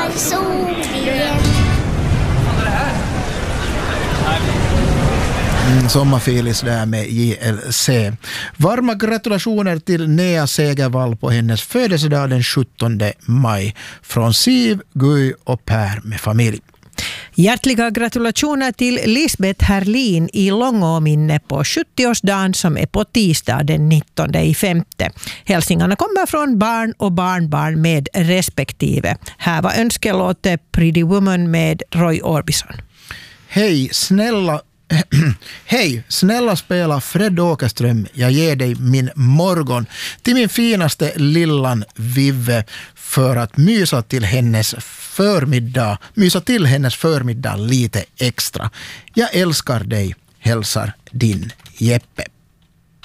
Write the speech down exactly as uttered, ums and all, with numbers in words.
var solen. Mm, sommarfilis där med J L C. Varma gratulationer till Nea Segervall på hennes födelsedag den sjuttonde maj. Från Siv, Guy och Per med familj. Hjärtliga gratulationer till Lisbeth Herlin i Långåminne på sjuttioårsdagen som är på tisdag den nittonde i femte. Hälsningarna kommer från barn och barnbarn med respektive. Här var önskelåtet Pretty Woman med Roy Orbison. Hej, snälla Hej, snälla spela Fred Åkerström. Jag ger dig min morgon till min finaste lillan Vive för att mysa till hennes förmiddag, mysa till hennes förmiddag lite extra. Jag älskar dig, hälsar din Jeppe.